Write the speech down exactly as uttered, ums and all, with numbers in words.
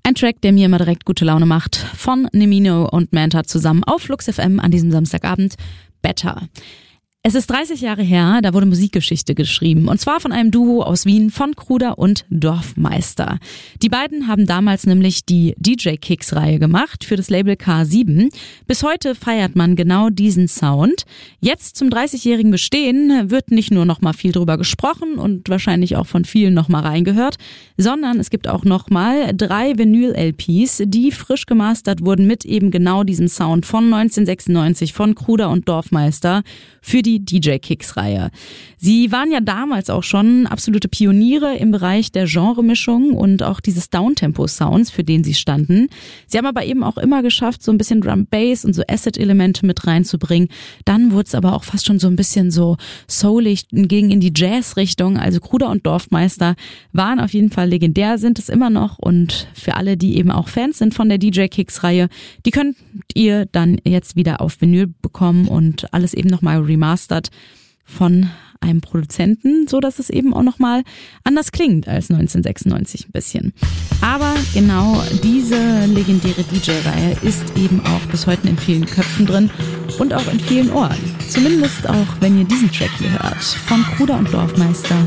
Ein Track, der mir immer direkt gute Laune macht, von Nemino und Manta zusammen auf Flux F M an diesem Samstagabend, Better. Es ist dreißig Jahre her, da wurde Musikgeschichte geschrieben. Und zwar von einem Duo aus Wien, von Kruder und Dorfmeister. Die beiden haben damals nämlich die D J-Kicks-Reihe gemacht für das Label K sieben. Bis heute feiert man genau diesen Sound. Jetzt zum dreißigjährigen Bestehen wird nicht nur noch mal viel drüber gesprochen und wahrscheinlich auch von vielen noch mal reingehört, sondern es gibt auch noch mal drei Vinyl-L Ps, die frisch gemastert wurden mit eben genau diesem Sound von neunzehnhundertsechsundneunzig von Kruder und Dorfmeister für die D J-Kicks-Reihe. Sie waren ja damals auch schon absolute Pioniere im Bereich der Genremischung und auch dieses Downtempo-Sounds, für den sie standen. Sie haben aber eben auch immer geschafft, so ein bisschen Drum-Bass und so Acid-Elemente mit reinzubringen. Dann wurde es aber auch fast schon so ein bisschen so soulig, ging in die Jazz-Richtung. Also Kruder und Dorfmeister waren auf jeden Fall legendär, sind es immer noch. Und für alle, die eben auch Fans sind von der D J-Kicks-Reihe, die könnt ihr dann jetzt wieder auf Vinyl bekommen und alles eben nochmal remastern von einem Produzenten, so dass es eben auch nochmal anders klingt als neunzehnhundertsechsundneunzig ein bisschen. Aber genau diese legendäre D J-Reihe ist eben auch bis heute in vielen Köpfen drin und auch in vielen Ohren. Zumindest auch, wenn ihr diesen Track hier hört, von Kruder und Dorfmeister,